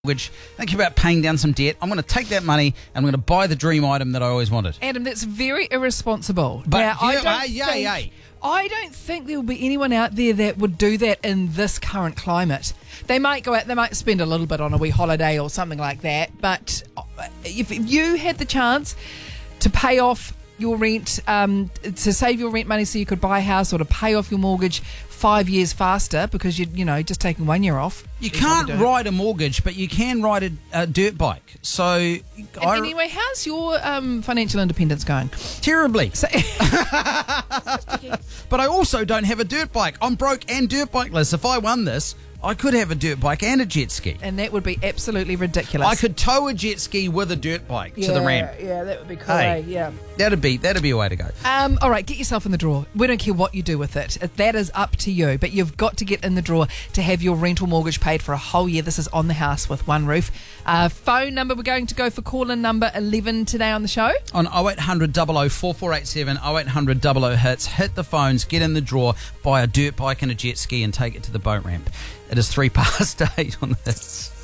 mortgage, thinking about paying down some debt. I'm going to take that money and I'm going to buy the dream item that I always wanted. Adam, that's very irresponsible. But now, I don't think there will be anyone out there that would do that in this current climate. They might go out, they might spend a little bit on a wee holiday or something like that. But if you had the chance to pay off your rent, to save your rent money so you could buy a house, or to pay off your mortgage 5 years faster because you're just taking 1 year off. You can't ride a mortgage, but you can ride a dirt bike. So anyway, how's your financial independence going? Terribly. But I also don't have a dirt bike. I'm broke and dirt bikeless. If I won this, I could have a dirt bike and a jet ski. And that would be absolutely ridiculous. I could tow a jet ski with a dirt bike to the ramp. Yeah, that would be cool. Hey, yeah. That'd be a way to go. All right, get yourself in the draw. We don't care what you do with it. That is up to you. But you've got to get in the draw to have your rental mortgage paid for a whole year. This is On the House with One Roof. Phone number, we're going to go for call-in number 11 today on the show. On 0800 00 4487, 0800 00 hits. Hit the phones, get in the draw, buy a dirt bike and a jet ski and take it to the boat ramp. It is 8:03 on this.